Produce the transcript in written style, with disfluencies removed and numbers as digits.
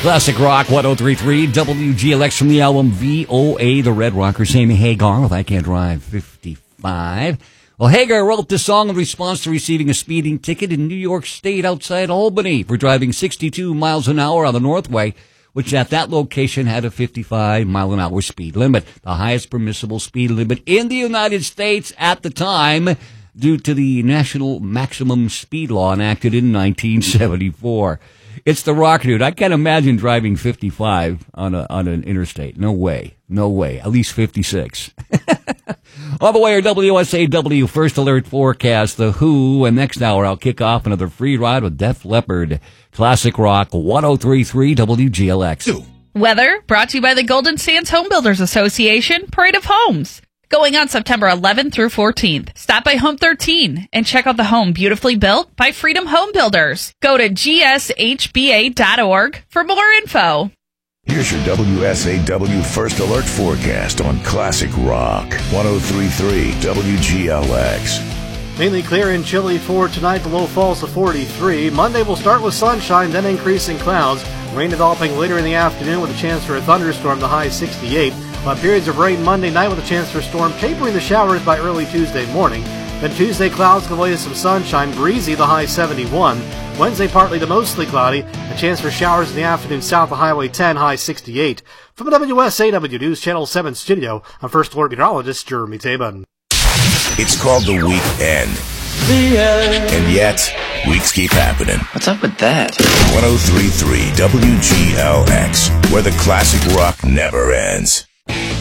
Classic Rock 103.3 WGLX from the album VOA, The Red Rockers. Amy Hagar with I Can't Drive 55. Well, Hagar wrote this song in response to receiving a speeding ticket in New York State outside Albany for driving 62 miles an hour on the Northway, which at that location had a 55-mile-an-hour speed limit, the highest permissible speed limit in the United States at the time, due to the National Maximum Speed Law enacted in 1974. It's the Rock Dude. I can't imagine driving 55 on an interstate. No way. No way. At least 56. On the way, our WSAW First Alert forecast, The Who, and next hour I'll kick off another free ride with Def Leppard. Classic Rock 103.3 WGLX. Weather brought to you by the Golden Sands Home Builders Association, Parade of Homes. Going on September 11th through 14th. Stop by Home 13 and check out the home beautifully built by Freedom Home Builders. Go to gshba.org for more info. Here's your WSAW First Alert forecast on Classic Rock 103.3 WGLX. Mainly clear and chilly for tonight. The low falls to 43. Monday will start with sunshine, then increasing clouds. Rain developing later in the afternoon with a chance for a thunderstorm, the high 68. Periods of rain Monday night with a chance for a storm, tapering the showers by early Tuesday morning. Then Tuesday, clouds give way to some sunshine, breezy, the high 71. Wednesday, partly to mostly cloudy, a chance for showers in the afternoon south of Highway 10, high 68. From the WSAW News Channel 7 studio, I'm First Alert Meteorologist Jeremy Tabin. It's called the weekend. And yet, weeks keep happening. What's up with that? 103.3 WGLX, where the classic rock never ends.